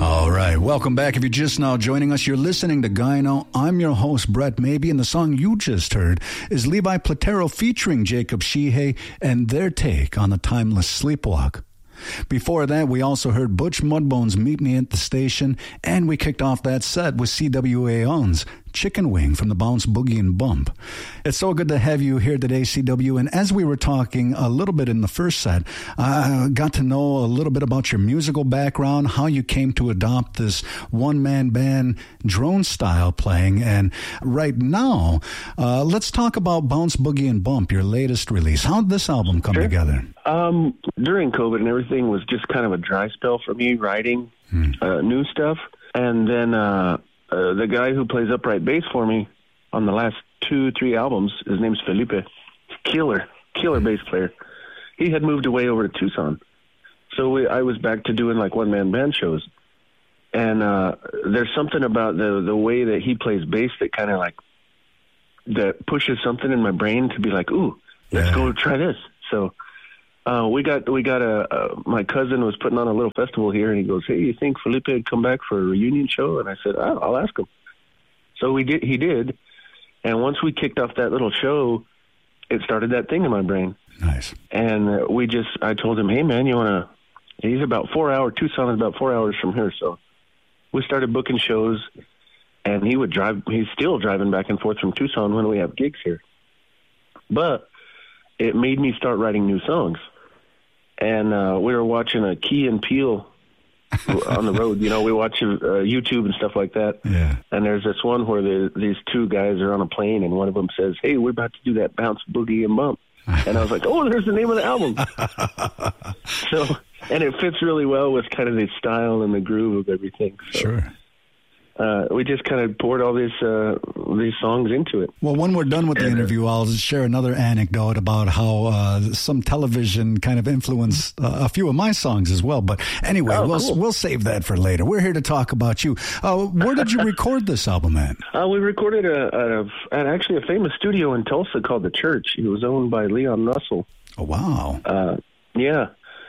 All right, welcome back. If you're just now joining us, you're listening to Gyno. I'm your host, Brett Maybe, and the song you just heard is Levi Platero featuring Jacob Shihei and their take on the timeless Sleepwalk. Before that, we also heard Butch Mudbone's Meet Me at the Station, and we kicked off that set with CWAON's Chicken Wing from the Bounce Boogie and Bump. It's so good to have you here today, CW, and as we were talking a little bit in the first set, I got to know a little bit about your musical background, how you came to adopt this one-man band drone style playing, and right now, let's talk about Bounce Boogie and Bump, your latest release. How did this album come together? During COVID and everything was just kind of a dry spell for me, writing new stuff, and then the guy who plays upright bass for me on the last 2-3 albums, his name's Felipe, killer bass player. He had moved away over to Tucson, so I was back to doing like one-man band shows. And there's something about the way that he plays bass that kind of like that pushes something in my brain to be like, ooh, let's go try this. So we got my cousin was putting on a little festival here, and he goes, hey, you think Felipe would come back for a reunion show? And I said, I'll ask him. So he did. And once we kicked off that little show, it started that thing in my brain. Nice. And I told him, hey man, he's about 4 hours, Tucson is about 4 hours from here. So we started booking shows, and he's still driving back and forth from Tucson when we have gigs here. But it made me start writing new songs. And we were watching a Key and Peele on the road. We watch YouTube and stuff like that. Yeah. And there's this one where these two guys are on a plane, and one of them says, hey, we're about to do that Bounce Boogie and Bump. And I was like, oh, there's the name of the album. And it fits really well with kind of the style and the groove of everything. So. Sure. We just kind of poured all these songs into it. Well, when we're done with the interview, I'll share another anecdote about how some television kind of influenced a few of my songs as well. But anyway, we'll save that for later. We're here to talk about you. Where did you record this album at? We recorded at actually a famous studio in Tulsa called The Church. It was owned by Leon Russell. Oh, wow. Yeah.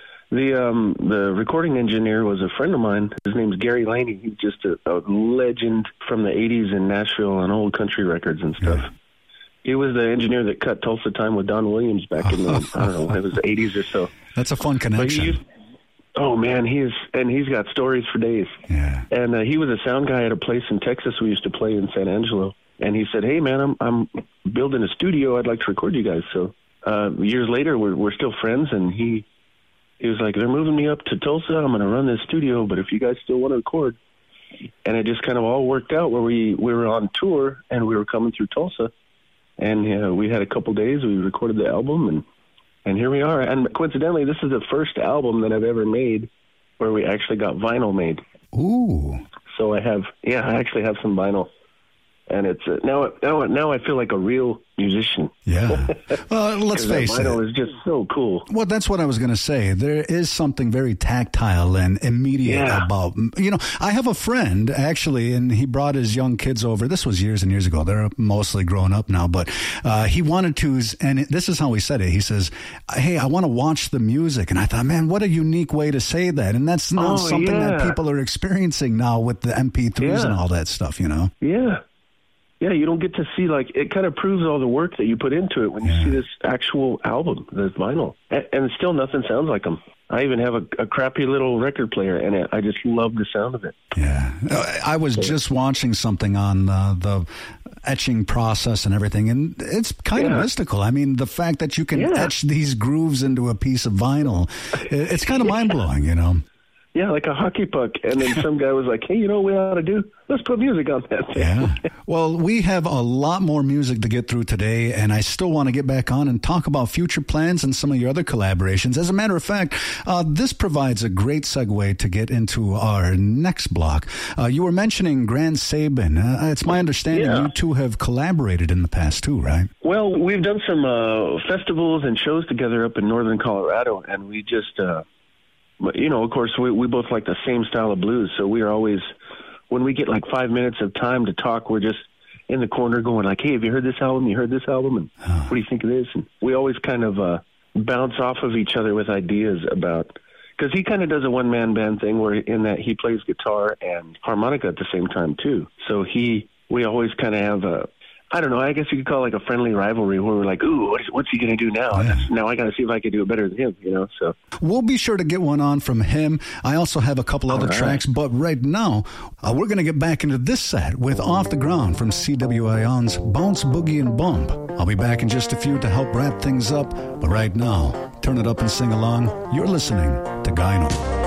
The recording engineer was a friend of mine. His name's Gary Laney. He's just a legend from the 80s in Nashville on old country records and stuff. Yeah. He was the engineer that cut Tulsa Time with Don Williams back in the, I don't know, it was the 80s or so. That's a fun connection. Oh, man, he's got stories for days. Yeah. And he was a sound guy at a place in Texas we used to play in San Angelo. And he said, hey, man, I'm building a studio. I'd like to record you guys. So years later, we're still friends, and he was like, they're moving me up to Tulsa. I'm going to run this studio, but if you guys still want to record. And it just kind of all worked out where we were on tour, and we were coming through Tulsa. And we had a couple days. We recorded the album, and here we are. And coincidentally, this is the first album that I've ever made where we actually got vinyl made. Ooh. So I actually have some vinyl. And it's now I feel like a real musician. Yeah. Well, let's face it. Vinyl is just so cool. Well, that's what I was going to say. There is something very tactile and immediate about, I have a friend actually, and he brought his young kids over. This was years and years ago. They're mostly grown up now, but he wanted to, and this is how he said it. He says, hey, I want to watch the music. And I thought, man, what a unique way to say that. And that's not something that people are experiencing now with the MP3s and all that stuff, Yeah. Yeah, you don't get to see, it kind of proves all the work that you put into it when you see this actual album, this vinyl. And still nothing sounds like them. I even have a crappy little record player, and I just love the sound of it. Yeah. I was just watching something on the etching process and everything, and it's kind of mystical. I mean, the fact that you can etch these grooves into a piece of vinyl, it's kind of mind-blowing, Yeah, like a hockey puck. And then some guy was like, hey, what we ought to do? Let's put music on that thing. Yeah. Well, we have a lot more music to get through today, and I still want to get back on and talk about future plans and some of your other collaborations. As a matter of fact, this provides a great segue to get into our next block. You were mentioning Grand Sabin. It's my understanding you two have collaborated in the past too, right? Well, we've done some festivals and shows together up in northern Colorado, and we just... of course, we both like the same style of blues, so we are always, when we get 5 minutes of time to talk, we're just in the corner going hey, have you heard this album? You heard this album? And what do you think of this? And we always kind of bounce off of each other with ideas about, because he kind of does a one-man band thing where in that he plays guitar and harmonica at the same time too. So we always kind of have a, I don't know, I guess you could call it like a friendly rivalry where we're like, ooh, what's he going to do now? Yeah. Now I got to see if I can do it better than him, you know? So we'll be sure to get one on from him. I also have a couple other tracks, but right now we're going to get back into this set with Off the Ground from CWION's Bounce, Boogie, and Bump. I'll be back in just a few to help wrap things up, but right now, turn it up and sing along. You're listening to Gyno.